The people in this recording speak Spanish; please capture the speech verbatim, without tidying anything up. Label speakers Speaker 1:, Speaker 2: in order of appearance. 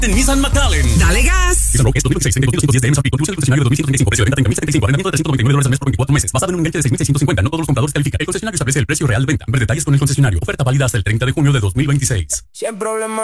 Speaker 1: En Nissan McAllen.
Speaker 2: ¡Dale gas!
Speaker 1: Nissan Rogue S dos mil dieciséis, treinta y cuatro ciento diez D M S A P I, contribución del concesionario de dos mil ciento treinta y cinco, precio de venta treinta mil setecientos treinta y cinco, arrendamiento de trescientos noventa y nueve dólares al mes por veinticuatro meses, basado en un enganche de seis mil seiscientos cincuenta. No todos los compradores califican. El concesionario establece el precio real de venta. Ver detalles con el concesionario. Oferta válida hasta el treinta de junio de dos mil veintiséis.
Speaker 3: Sin problema.